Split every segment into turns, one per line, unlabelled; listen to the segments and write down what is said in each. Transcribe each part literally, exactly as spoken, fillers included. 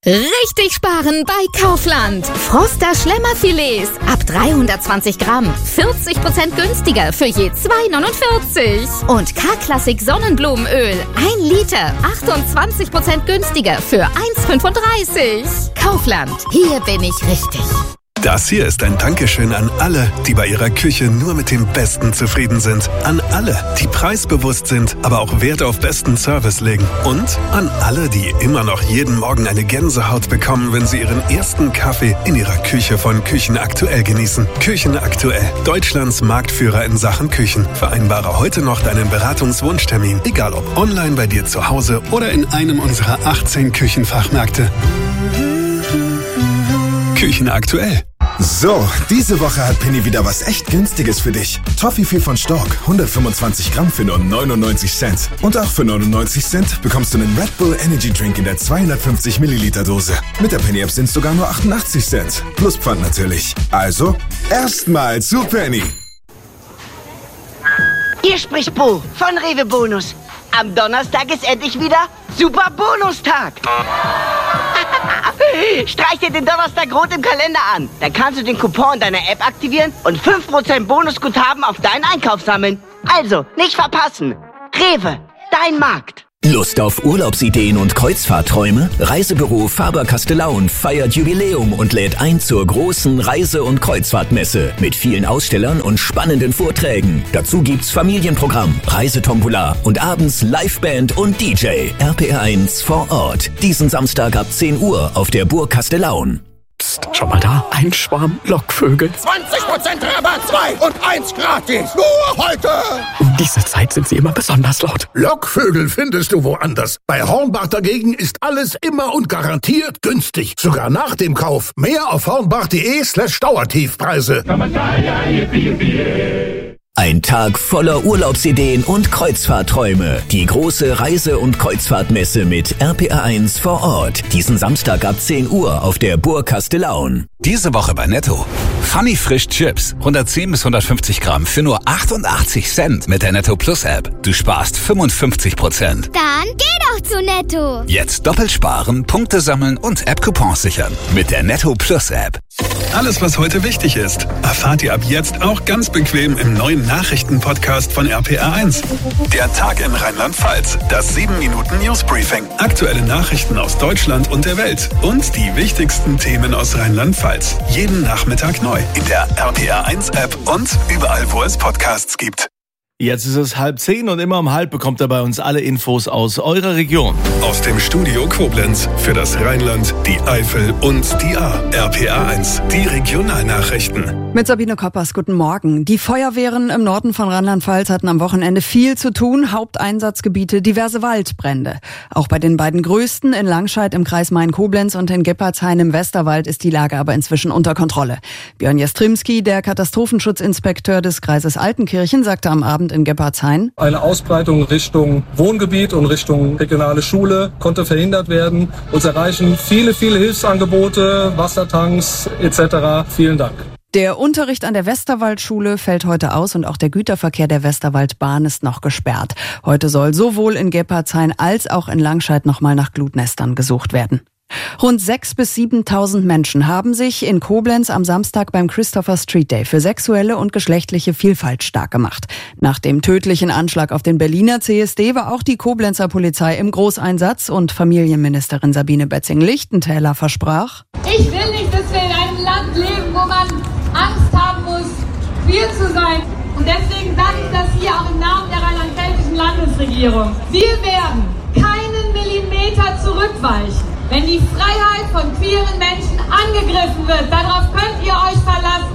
Richtig sparen bei Kaufland. Froster Schlemmerfilets ab dreihundertzwanzig Gramm. vierzig Prozent günstiger für je zwei neunundvierzig. Und K-Klassik Sonnenblumenöl. ein Liter. achtundzwanzig Prozent günstiger für eins fünfunddreißig. Kaufland. Hier bin ich richtig.
Das hier ist ein Dankeschön an alle, die bei ihrer Küche nur mit dem Besten zufrieden sind. An alle, die preisbewusst sind, aber auch Wert auf besten Service legen. Und an alle, die immer noch jeden Morgen eine Gänsehaut bekommen, wenn sie ihren ersten Kaffee in ihrer Küche von Küchen Aktuell genießen. Küchen Aktuell, Deutschlands Marktführer in Sachen Küchen. Vereinbare heute noch deinen Beratungswunschtermin, egal ob online bei dir zu Hause oder in einem unserer achtzehn Küchenfachmärkte. Küchen Aktuell.
So, diese Woche hat Penny wieder was echt Günstiges für dich. Toffifee von Stork, hundertfünfundzwanzig Gramm für nur neunundneunzig Cent. Und auch für neunundneunzig Cent bekommst du einen Red Bull Energy Drink in der zweihundertfünfzig Milliliter Dose. Mit der Penny App sind es sogar nur achtundachtzig Cent. Plus Pfand natürlich. Also, erstmal zu Penny.
Hier spricht Bo von Rewe Bonus. Am Donnerstag ist endlich wieder Super Bonustag. Streich dir den Donnerstag rot im Kalender an. Dann kannst du den Coupon in deiner App aktivieren und fünf Prozent Bonusguthaben auf deinen Einkauf sammeln. Also, nicht verpassen. Rewe, dein Markt.
Lust auf Urlaubsideen und Kreuzfahrtträume? Reisebüro Faber-Castellaun feiert Jubiläum und lädt ein zur großen Reise- und Kreuzfahrtmesse mit vielen Ausstellern und spannenden Vorträgen. Dazu gibt's Familienprogramm, Reisetombola und abends Liveband und D J. R P R eins vor Ort. Diesen Samstag ab zehn Uhr auf der Burg Castellaun.
Psst, schau mal da, ein Schwarm Lockvögel.
zwanzig Prozent Rabatt, zwei und eins gratis. Nur heute.
Um diese Zeit sind sie immer besonders laut.
Lockvögel findest du woanders. Bei Hornbach dagegen ist alles immer und garantiert günstig. Sogar nach dem Kauf. Mehr auf hornbach.de slash Dauertiefpreise.
Ein Tag voller Urlaubsideen und Kreuzfahrtträume. Die große Reise- und Kreuzfahrtmesse mit R P R eins vor Ort. Diesen Samstag ab zehn Uhr auf der Burg Castellaun.
Diese Woche bei Netto. Funny Frisch Chips. hundertzehn bis hundertfünfzig Gramm für nur achtundachtzig Cent mit der Netto Plus App. Du sparst fünfundfünfzig Prozent.
Dann geh doch zu Netto.
Jetzt doppelt sparen, Punkte sammeln und App-Coupons sichern. Mit der Netto Plus App.
Alles, was heute wichtig ist, erfahrt ihr ab jetzt auch ganz bequem im neuen Nachrichtenpodcast von R P R eins. Der Tag in Rheinland-Pfalz. Das sieben Minuten Newsbriefing. Aktuelle Nachrichten aus Deutschland und der Welt. Und die wichtigsten Themen aus Rheinland-Pfalz. Jeden Nachmittag neu. In der R P R eins App und überall, wo es Podcasts gibt.
Jetzt ist es halb zehn und immer um halb bekommt ihr bei uns alle Infos aus eurer Region.
Aus dem Studio Koblenz für das Rheinland, die Eifel und die A. R P R eins, die Regionalnachrichten.
Mit Sabine Koppers, guten Morgen. Die Feuerwehren im Norden von Rheinland-Pfalz hatten am Wochenende viel zu tun. Haupteinsatzgebiete diverse Waldbrände. Auch bei den beiden größten in Langscheid im Kreis Main-Koblenz und in Geppardshain im Westerwald ist die Lage aber inzwischen unter Kontrolle. Björn Jestrimski, der Katastrophenschutzinspekteur des Kreises Altenkirchen, sagte am Abend in Geppardshain:
Eine Ausbreitung Richtung Wohngebiet und Richtung regionale Schule konnte verhindert werden. Uns erreichen viele, viele Hilfsangebote, Wassertanks et cetera. Vielen Dank.
Der Unterricht an der Westerwaldschule fällt heute aus und auch der Güterverkehr der Westerwaldbahn ist noch gesperrt. Heute soll sowohl in Geppardshain als auch in Langscheid nochmal nach Glutnestern gesucht werden. Rund sechstausend bis siebentausend Menschen haben sich in Koblenz am Samstag beim Christopher Street Day für sexuelle und geschlechtliche Vielfalt stark gemacht. Nach dem tödlichen Anschlag auf den Berliner C S D war auch die Koblenzer Polizei im Großeinsatz und Familienministerin Sabine Betzing-Lichtentäler versprach:
Ich will nicht, dass wir in einem Land leben, wo man Angst haben muss, queer zu sein. Und deswegen sage ich das hier auch im Namen der rheinland-pfälzischen Landesregierung. Wir werden keinen Millimeter zurückweichen, wenn die Freiheit von queeren Menschen angegriffen wird. Darauf könnt ihr euch verlassen.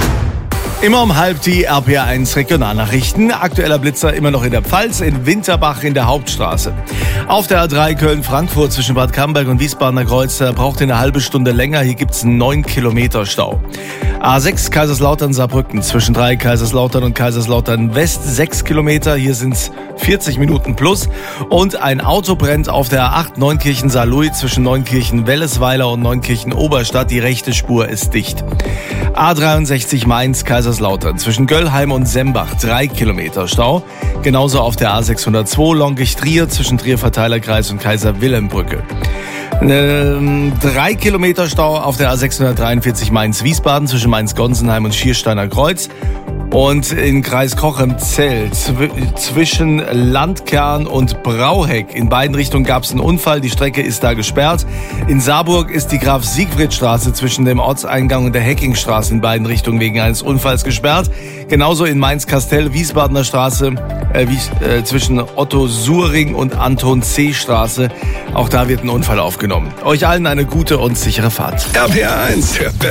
Immer um halb die R P R eins Regionalnachrichten. Aktueller Blitzer immer noch in der Pfalz, in Winterbach in der Hauptstraße. Auf der A drei Köln-Frankfurt zwischen Bad Camberg und Wiesbadener Kreuz braucht ihr eine halbe Stunde länger. Hier gibt's einen neun Kilometer Stau. A sechs Kaiserslautern-Saarbrücken zwischen drei Kaiserslautern und Kaiserslautern West sechs Kilometer. Hier sind's vierzig Minuten plus. Und ein Auto brennt auf der A acht Neunkirchen-Saarlouis zwischen Neunkirchen-Wellesweiler und Neunkirchen-Oberstadt. Die rechte Spur ist dicht. A dreiundsechzig Mainz Kaiserslautern zwischen Göllheim und Sembach drei Kilometer Stau. Genauso auf der A sechshundertzwei Longisch-Trier zwischen Trier-Verteilerkreis und Kaiser-Wilhelm-Brücke. Ähm, drei Kilometer Stau auf der A sechshundertdreiundvierzig Mainz-Wiesbaden zwischen Mainz-Gonsenheim und Schiersteiner Kreuz. Und in Kreis Cochem-Zell zw- zwischen Landkern und Brauheck. In beiden Richtungen gab es einen Unfall. Die Strecke ist da gesperrt. In Saarburg ist die Graf-Siegfried-Straße zwischen dem Ortseingang und der Heckingstraße in beiden Richtungen wegen eines Unfalls gesperrt. Genauso in Mainz-Kastell, Wiesbadener Straße äh, wie, äh, zwischen Otto-Suring und Anton-C-Straße. Auch da wird ein Unfall aufgenommen. Euch allen eine gute und sichere Fahrt.
R P R eins, der